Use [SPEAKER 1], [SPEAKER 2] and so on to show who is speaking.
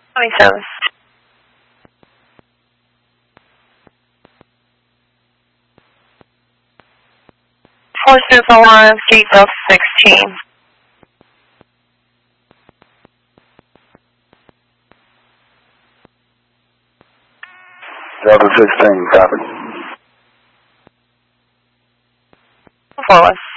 [SPEAKER 1] 27. 4001, Gate Delta 16.
[SPEAKER 2] Delta 16, copy.
[SPEAKER 1] 4 West.